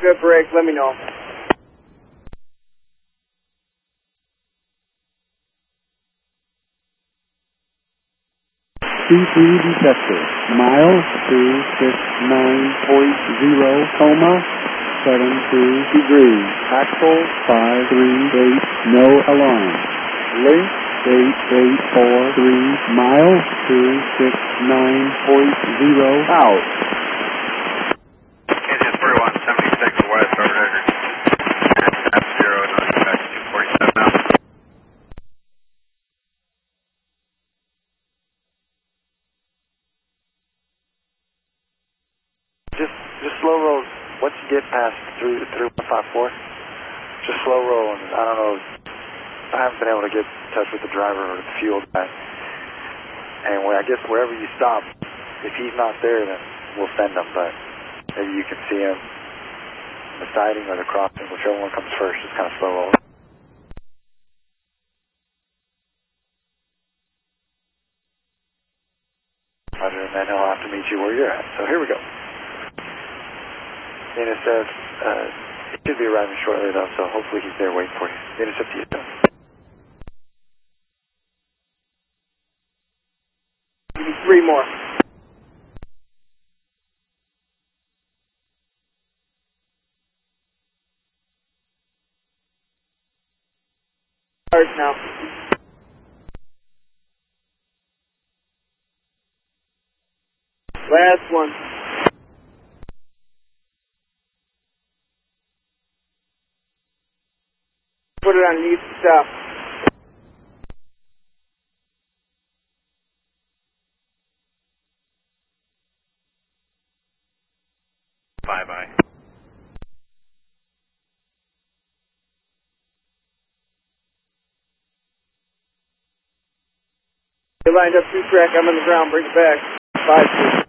good break, let me know. C3 detector, mile 269.0, coma, 72 degrees, axle 538, no alarm, link 8843, mile 269.0, out. Engine 3176 west, over F0, back 247 out. Just slow roll. Once you get past 3154, just slow roll. And I don't know, I haven't been able to get in touch with the driver or the fuel guy. And I guess wherever you stop, if he's not there, then we'll send him. But maybe you can see him in the siding or the crossing, whichever one comes first. Just kind of slow roll. Roger, and then he'll have to meet you where you're at. So here we go. NSF, he should be arriving shortly though, so hopefully he's there waiting for you. NSF to you soon. Give me 3 more. Start now. Last one. Put it on needs to stop. Bye-bye. They lined up 2 track, I'm on the ground, bring it back. 5-2.